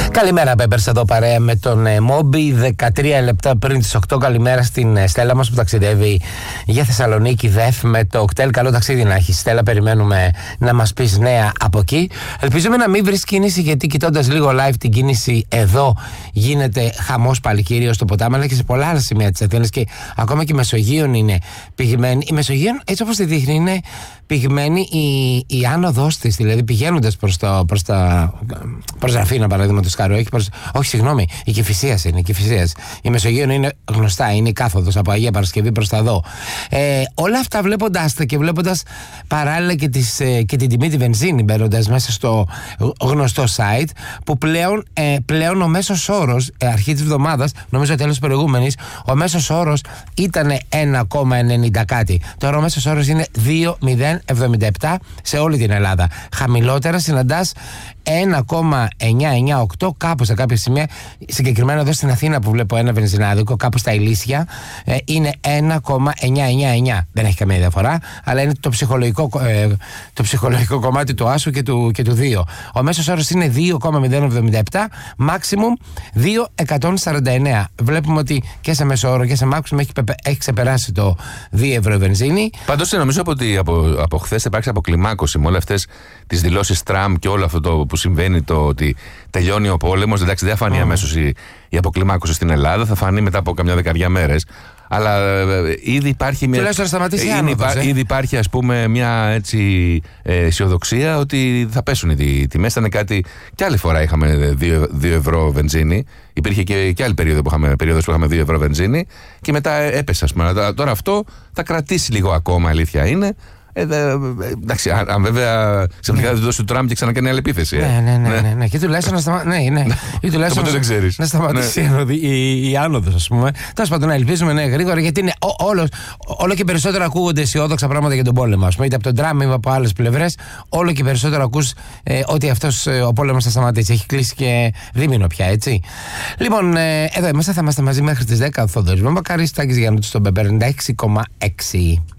Καλημέρα, Πέμπερς, εδώ παρέα με τον Μόμπι. 13 λεπτά πριν τις 8. Καλημέρα στην Στέλλα μας που ταξιδεύει για Θεσσαλονίκη ΔΕΦ με το κτέλ. Καλό ταξίδι να έχεις, Στέλλα. Περιμένουμε να μας πεις νέα από εκεί. Ελπίζουμε να μην βρεις κίνηση, γιατί κοιτώντας λίγο live την κίνηση εδώ γίνεται χαμός παλικύριο στο ποτάμι, αλλά και σε πολλά άλλα σημεία της Αθήνας, και ακόμα και η Μεσογείων είναι πυγμένη. Η Μεσογείων, έτσι όπως τη δείχνει, είναι πυγμένη η άνοδος της, δηλαδή πηγαίνοντας προς Αθήνα, παραδείγματος χάρη. Η Κηφισίας είναι. Η Μεσογείων είναι γνωστά, είναι η κάθοδος από Αγία Παρασκευή προς τα δω. Όλα αυτά βλέποντας τα και βλέποντας παράλληλα και την τιμή τη βενζίνη, μπαίνοντας μέσα στο γνωστό site, που πλέον ο μέσος όρος, αρχή της εβδομάδας, νομίζω τέλος προηγούμενης, ο μέσος όρος ήταν 1,90 κάτι. Τώρα ο μέσος όρος είναι 2,077 σε όλη την Ελλάδα. Χαμηλότερα συναντάς 1,998 κάπου σε κάποια σημεία. Συγκεκριμένα εδώ στην Αθήνα που βλέπω ένα βενζινάδικο, κάπου στα Ηλίσια, είναι 1,999. Δεν έχει καμία διαφορά, αλλά είναι το ψυχολογικό κομμάτι του άσου και του 2. Ο μέσος όρος είναι 2,077, maximum 2,149. Βλέπουμε ότι και σε μέσο όρο και σε maximum έχει ξεπεράσει το 2 ευρώ η βενζίνη. Πάντως νομίζω ότι από χθες υπάρξει αποκλιμάκωση με όλες αυτές τις δηλώσεις Τραμπ και όλο αυτό το που συμβαίνει, το ότι τελειώνει ο πόλεμος. Εντάξει, δεν θα φανεί αμέσως η αποκλιμάκωση στην Ελλάδα, θα φανεί μετά από καμιά δεκαριά μέρες. Αλλά ήδη υπάρχει ήδη υπάρχει, ας πούμε, μια έτσι αισιοδοξία ότι θα πέσουν οι τιμές. Ήταν κάτι, και άλλη φορά είχαμε 2 ευρώ βενζίνη. Υπήρχε και άλλη περίοδος που είχαμε 2 ευρώ βενζίνη και μετά έπεσε, ας πούμε. Τώρα αυτό θα κρατήσει λίγο ακόμα, αλήθεια είναι. Εντάξει, αν βέβαια ξαφνικά δεν δώσει του Τραμπ και ξανακάνει άλλη επίθεση. Ναι. Και τουλάχιστον να σταματήσει η άνοδος, ας πούμε. Τέλος πάντων, να ελπίζουμε γρήγορα, γιατί είναι όλο και περισσότερο ακούγονται αισιόδοξα πράγματα για τον πόλεμο. Ας πούμε, είτε από τον Τραμπ είτε από άλλες πλευρές, όλο και περισσότερο ακούς ότι αυτός ο πόλεμος θα σταματήσει. Έχει κλείσει και δίμηνο πια, έτσι. Λοιπόν, εδώ είμαστε, θα είμαστε μαζί μέχρι τις 10. Ο Θοδωρής Μπαμπακάρης, Τάκης Γιαννούτης στον Πέμπερ 96,6.